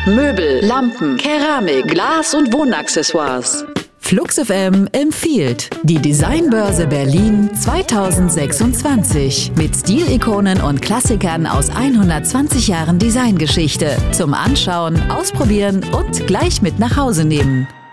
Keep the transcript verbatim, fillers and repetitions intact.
Möbel, Lampen, Keramik, Glas und Wohnaccessoires. Flux F M empfiehlt die Designbörse Berlin zweitausendsechsundzwanzig mit Stilikonen und Klassikern aus hundertzwanzig Jahren Designgeschichte. Zum Anschauen, Ausprobieren und gleich mit nach Hause nehmen.